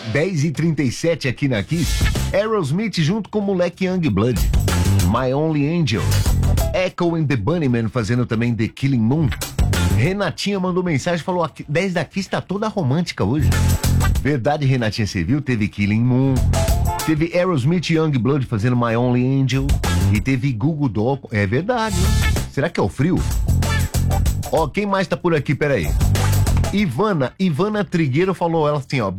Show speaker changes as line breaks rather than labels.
10h37 aqui na Kiss. Aerosmith junto com o moleque Youngblood. My Only Angel. Echo and the Bunnymen fazendo também The Killing Moon. Renatinha mandou mensagem e falou: 10 da Kiss tá toda romântica hoje. Verdade, Renatinha, você viu? Teve Killing Moon. Teve Aerosmith e Youngblood fazendo My Only Angel. E teve Google Doll. É verdade, hein? Será que é o frio? Ó, quem mais tá por aqui? Peraí. Ivana Trigueiro falou ela assim, ó.